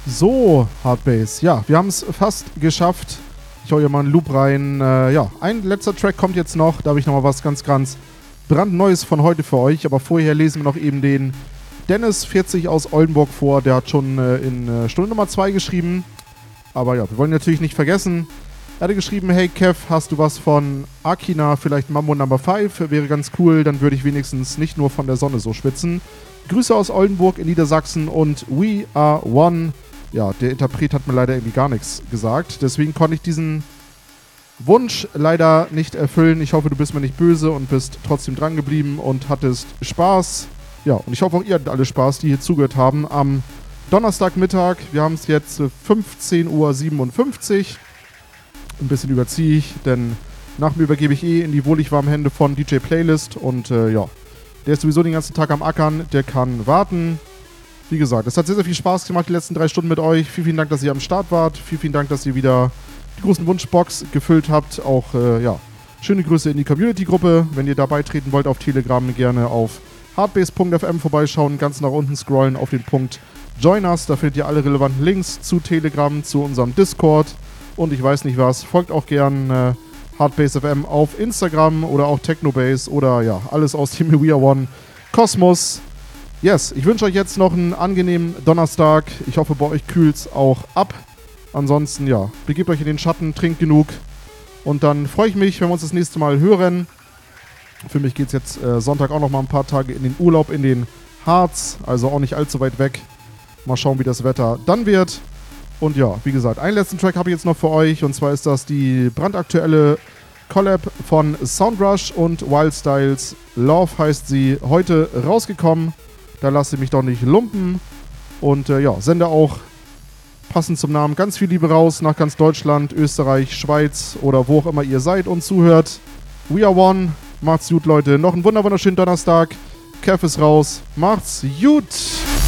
So, Hardbase. Ja, wir haben es fast geschafft. Ich hau hier mal einen Loop rein. Ein letzter Track kommt jetzt noch. Da habe ich nochmal was ganz brandneues von heute für euch. Aber vorher lesen wir noch eben den Dennis 40 aus Oldenburg vor. Der hat schon in Stunde Nummer 2 geschrieben. Aber ja, wir wollen natürlich nicht vergessen. Er hatte geschrieben, hey Kev, hast du was von Akina, vielleicht Mambo Number 5? Wäre ganz cool, dann würde ich wenigstens nicht nur von der Sonne so schwitzen. Grüße aus Oldenburg in Niedersachsen und We Are One. Ja, der Interpret hat mir leider irgendwie gar nichts gesagt. Deswegen konnte ich diesen Wunsch leider nicht erfüllen. Ich hoffe, du bist mir nicht böse und bist trotzdem dran geblieben und hattest Spaß. Ja, und ich hoffe auch ihr hattet alle Spaß, die hier zugehört haben. Am Donnerstagmittag, wir haben es jetzt 15:57 Uhr. Ein bisschen überziehe ich, denn nach mir übergebe ich in die wohlig warmen Hände von DJ Playlist. Und der ist sowieso den ganzen Tag am Ackern, der kann warten. Wie gesagt, es hat sehr, sehr viel Spaß gemacht, die letzten 3 Stunden mit euch. Vielen Dank, dass ihr am Start wart. Vielen Dank, dass ihr wieder die großen Wunschbox gefüllt habt. Auch, schöne Grüße in die Community-Gruppe. Wenn ihr da beitreten wollt auf Telegram, gerne auf hardbase.fm vorbeischauen, ganz nach unten scrollen auf den Punkt Join Us. Da findet ihr alle relevanten Links zu Telegram, zu unserem Discord und ich weiß nicht was. Folgt auch gern Hardbase FM auf Instagram oder auch Technobase oder ja, alles aus dem We Are One Kosmos. Yes, ich wünsche euch jetzt noch einen angenehmen Donnerstag. Ich hoffe, bei euch kühlt's auch ab. Ansonsten, ja, begebt euch in den Schatten, trinkt genug. Und dann freue ich mich, wenn wir uns das nächste Mal hören. Für mich geht's jetzt Sonntag auch noch mal ein paar Tage in den Urlaub in den Harz. Also auch nicht allzu weit weg. Mal schauen, wie das Wetter dann wird. Und ja, wie gesagt, einen letzten Track habe ich jetzt noch für euch. Und zwar ist das die brandaktuelle Collab von Soundrush und Wild Styles. Love heißt sie, heute rausgekommen. Da lasst ihr mich doch nicht lumpen. Und sende auch passend zum Namen ganz viel Liebe raus nach ganz Deutschland, Österreich, Schweiz oder wo auch immer ihr seid und zuhört. We Are One. Macht's gut, Leute. Noch einen wunderschönen Donnerstag. Kev ist raus. Macht's gut.